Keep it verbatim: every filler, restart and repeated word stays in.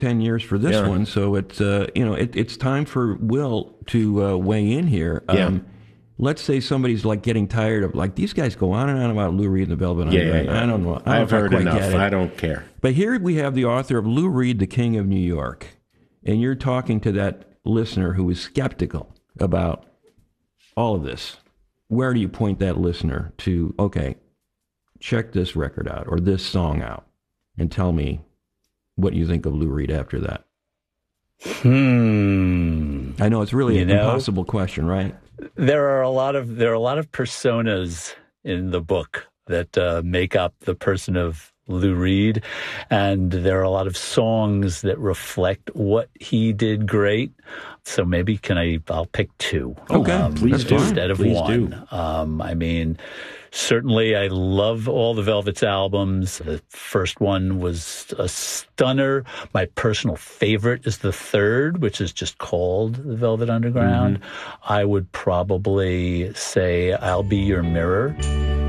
ten years for this Yeah. one, so it's uh, you know it, it's time for Will to uh, weigh in here. Yeah. Um, let's say somebody's like getting tired of like these guys go on and on about Lou Reed and the Velvet Yeah, Underground. yeah, yeah. I don't know. I don't I've know if I heard quite enough. get it. I don't care. But here we have the author of Lou Reed, The King of New York, and you're talking to that listener who is skeptical about all of this. Where do you point that listener to? Okay, check this record out or this song out, and tell me what you think of Lou Reed after that. Hmm. I know it's really You an know, impossible question, right? There are a lot of there are a lot of personas in the book that uh, make up the person of Lou Reed, and there are a lot of songs that reflect what he did great. So maybe can I? I'll pick two. Okay, um, please do. instead of Please one. do. Um, I mean, certainly I love all the Velvet's albums. The first one was a stunner. My personal favorite is the third, which is just called The Velvet Underground. Mm-hmm. I would probably say I'll Be Your Mirror.